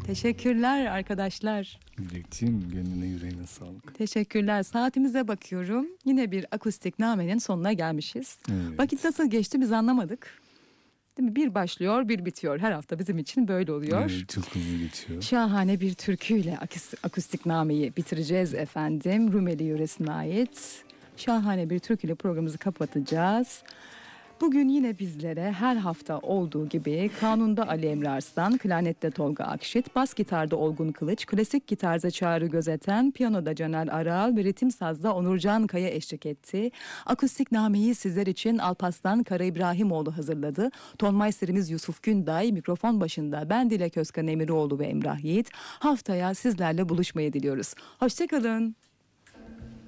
Teşekkürler arkadaşlar. Dilekçiğim, gönlüne yüreğine sağlık. Teşekkürler. Saatimize bakıyorum. Yine bir akustik namenin sonuna gelmişiz. Evet. Vakit nasıl geçti biz anlamadık. Değil mi? Bir başlıyor, bir bitiyor. Her hafta bizim için böyle oluyor. Evet, çok hızlı geçiyor. Şahane bir türküyle akustik nameyi bitireceğiz efendim. Rumeli yöresine ait şahane bir türküyle programımızı kapatacağız. Bugün yine bizlere her hafta olduğu gibi kanunda Ali Emre Arslan, klarnette Tolga Akşit, bas gitarda Olgun Kılıç, klasik gitarda Çağrı Gözeten, piyanoda Caner Aral ve ritim sazda Onurcan Kaya eşlik etti. Akustik nameyi sizler için Alparslan Kara İbrahimoğlu hazırladı. Tonmeisterimiz Yusuf Günday, mikrofon başında ben Dilek Özkan Emiroğlu ve Emrah Yiğit. Haftaya sizlerle buluşmayı diliyoruz. Hoşçakalın.